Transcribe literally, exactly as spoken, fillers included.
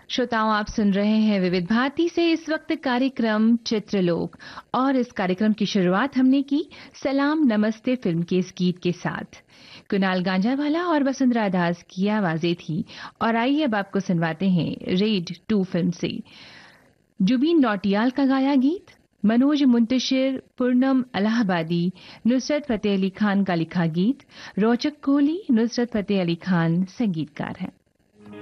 श्रोताओं, आप सुन रहे हैं विविध भारती से इस वक्त कार्यक्रम चित्रलोक और इस कार्यक्रम की शुरुआत हमने की सलाम नमस्ते फिल्म के इस गीत के साथ। कुणाल गांजावाला और वसुंधरा दास की आवाजें थी। और आइए अब आपको सुनवाते हैं रेड टू फिल्म से जुबीन नौटियाल का गाया गीत, मनोज मुंतशिर, पूर्णम अलाहाबादी, नुसरत फतेह अली खान का लिखा गीत। रोचक कोहली, नुसरत फतेह अली खान संगीतकार हैं।